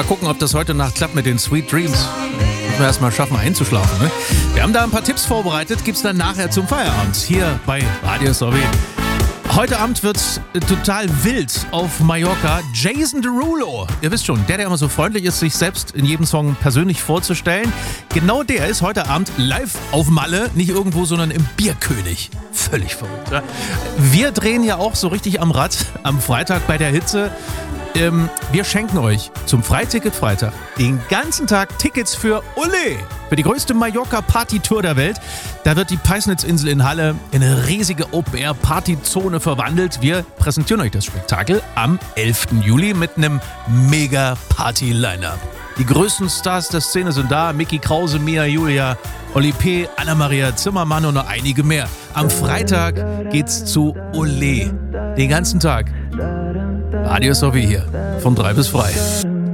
Mal gucken, ob das heute Nacht klappt mit den Sweet Dreams. Müssen wir erstmal schaffen, einzuschlafen. Ne? Wir haben da ein paar Tipps vorbereitet, gibt's dann nachher zum Feierabend hier bei Radio SOB. Heute Abend wird's total wild auf Mallorca. Jason Derulo, ihr wisst schon, der immer so freundlich ist, sich selbst in jedem Song persönlich vorzustellen. Genau der ist heute Abend live auf Malle, nicht irgendwo, sondern im Bierkönig. Völlig verrückt. Ja? Wir drehen ja auch so richtig am Rad am Freitag bei der Hitze. Wir schenken euch zum Freiticket Freitag den ganzen Tag Tickets für Olé, für die größte Mallorca-Party-Tour der Welt. Da wird die Peisnitzinsel in Halle in eine riesige Open-Air-Party-Zone verwandelt. Wir präsentieren euch das Spektakel am 11. Juli mit einem Mega-Party-Line-Up. Die größten Stars der Szene sind da. Micky Krause, Mia Julia, Oli P., Anna-Maria Zimmermann und noch einige mehr. Am Freitag geht's zu Olé. Den ganzen Tag. Radio SOB hier, von 3 bis frei.